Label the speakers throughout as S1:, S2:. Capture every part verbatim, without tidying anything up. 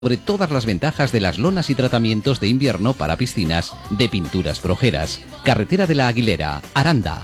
S1: sobre todas las ventajas de las lonas y tratamientos de invierno para piscinas de Pinturas Brojeras. Carretera de la Aguilera, Aranda.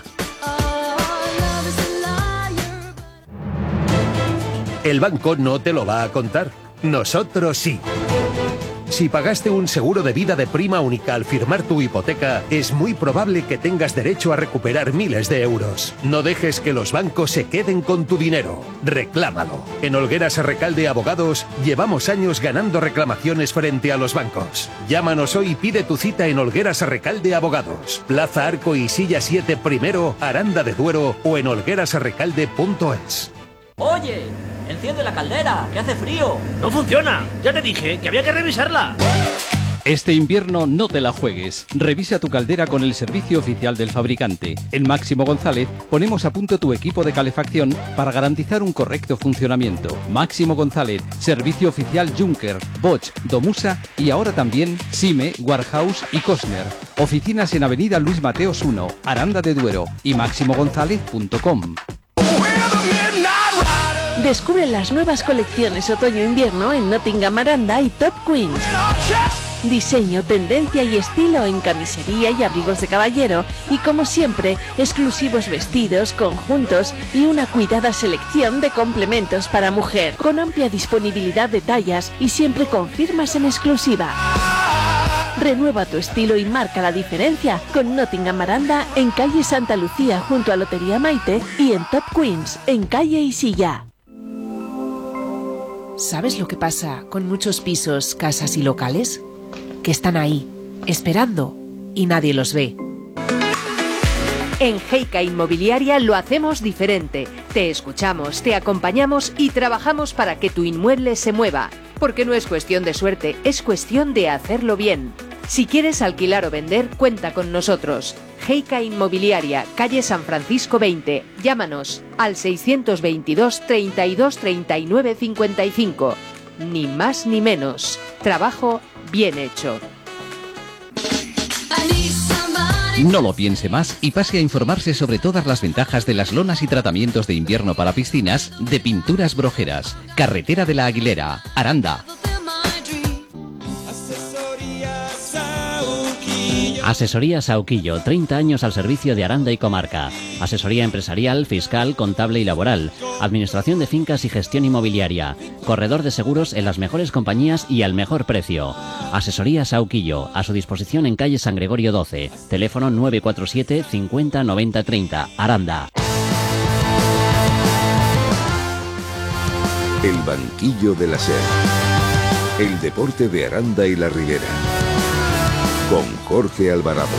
S2: El banco no te lo va a contar. Nosotros sí. Si pagaste un seguro de vida de prima única al firmar tu hipoteca, es muy probable que tengas derecho a recuperar miles de euros. No dejes que los bancos se queden con tu dinero. Reclámalo. En Olgueras Recalde Abogados llevamos años ganando reclamaciones frente a los bancos. Llámanos hoy y pide tu cita en Olgueras Recalde Abogados. Plaza Arco y Silla siete Primero, Aranda de Duero o en olgueras recalde punto es.
S3: Oye, enciende la caldera, que hace frío.
S4: No funciona, ya te dije que había que revisarla.
S1: Este invierno no te la juegues. Revisa tu caldera con el servicio oficial del fabricante. En Máximo González ponemos a punto tu equipo de calefacción para garantizar un correcto funcionamiento. Máximo González, servicio oficial Juncker, Bosch, Domusa y ahora también Sime, Warhouse y Cosner. Oficinas en Avenida Luis Mateos uno, Aranda de Duero y máximo gonzález punto com.
S5: Descubre las nuevas colecciones otoño-invierno en Nottingham Aranda y Top Queens. Diseño, tendencia y estilo en camisería y abrigos de caballero y, como siempre, exclusivos vestidos, conjuntos y una cuidada selección de complementos para mujer, con amplia disponibilidad de tallas y siempre con firmas en exclusiva. Renueva tu estilo y marca la diferencia con Nottingham Aranda en calle Santa Lucía junto a Lotería Maite y en Top Queens en calle Isilla.
S6: ¿Sabes lo que pasa con muchos pisos, casas y locales? Que están ahí, esperando, y nadie los ve.
S7: En Heica Inmobiliaria lo hacemos diferente. Te escuchamos, te acompañamos y trabajamos para que tu inmueble se mueva. Porque no es cuestión de suerte, es cuestión de hacerlo bien. Si quieres alquilar o vender, cuenta con nosotros. Heica Inmobiliaria, calle San Francisco veinte. Llámanos al seiscientos veintidós, treinta y dos, treinta y nueve, cincuenta y cinco. Ni más ni menos. Trabajo bien hecho.
S1: No lo piense más y pase a informarse sobre todas las ventajas de las lonas y tratamientos de invierno para piscinas de Pinturas Brojeras. Carretera de la Aguilera, Aranda.
S8: Asesoría Sauquillo, treinta años al servicio de Aranda y comarca. Asesoría empresarial, fiscal, contable y laboral. Administración de fincas y gestión inmobiliaria. Corredor de seguros en las mejores compañías y al mejor precio. Asesoría Sauquillo, a su disposición en calle San Gregorio doce. Teléfono nueve cuatro siete, cincuenta, noventa, treinta. Aranda.
S9: El banquillo de la SER. El deporte de Aranda y la Ribera. Con Jorge Alvarado.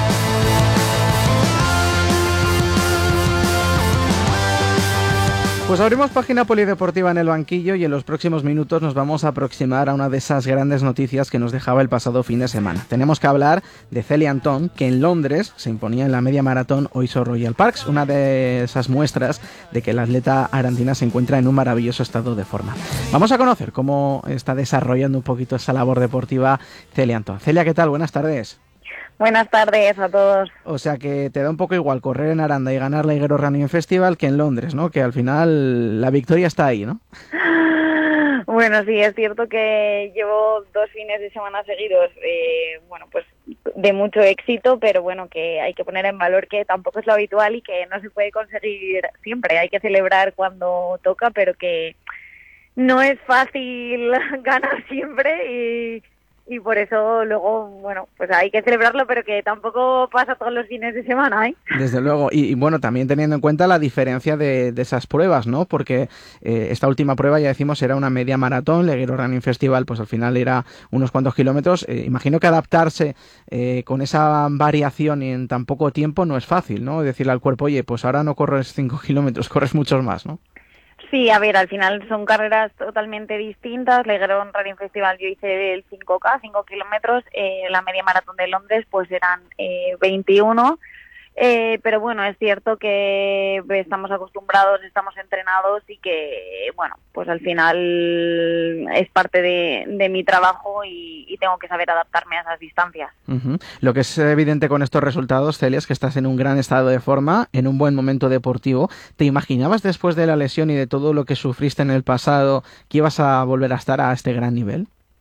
S10: Pues abrimos página polideportiva en el banquillo y en los próximos minutos nos vamos a aproximar a una de esas grandes noticias que nos dejaba el pasado fin de semana. Tenemos que hablar de Celia Antón, que en Londres se imponía en la media maratón Oiso Royal Parks, una de esas muestras de que la atleta arandina se encuentra en un maravilloso estado de forma. Vamos a conocer cómo está desarrollando un poquito esa labor deportiva Celia Antón. Celia, ¿qué tal? Buenas tardes.
S11: Buenas tardes a todos.
S10: O sea que te da un poco igual correr en Aranda y ganar la Higuero Running Festival que en Londres, ¿no? Que al final la victoria está ahí, ¿no?
S11: Bueno, sí, es cierto que llevo dos fines de semana seguidos, eh, bueno, pues de mucho éxito, pero bueno, que hay que poner en valor que tampoco es lo habitual y que no se puede conseguir siempre. Hay que celebrar cuando toca, pero que no es fácil ganar siempre y... Y por eso luego, bueno, pues hay que celebrarlo, pero que tampoco pasa todos los fines de semana, ¿eh?
S10: Desde luego. Y, y bueno, también teniendo en cuenta la diferencia de, de esas pruebas, ¿no? Porque eh, esta última prueba, ya decimos, era una media maratón, el Higuero Running Festival, pues al final era unos cuantos kilómetros. Eh, imagino que adaptarse eh, con esa variación en tan poco tiempo no es fácil, ¿no? Decirle al cuerpo, oye, pues ahora no corres cinco kilómetros, corres muchos más, ¿no?
S11: Sí, a ver, al final son carreras totalmente distintas. La Higuero Running Festival yo hice el cinco K, cinco kilómetros, eh, la media maratón de Londres pues eran eh, veintiuno, eh, pero bueno, es cierto que estamos acostumbrados, estamos entrenados y que, bueno, pues al final es parte de, de mi trabajo y, y tengo que saber adaptarme a esas distancias.
S10: Uh-huh. Lo que es evidente con estos resultados, Celia, es que estás en un gran estado de forma, en un buen momento deportivo. ¿Te imaginabas después de la lesión y de todo lo que sufriste en el pasado que ibas a volver a estar a este gran nivel?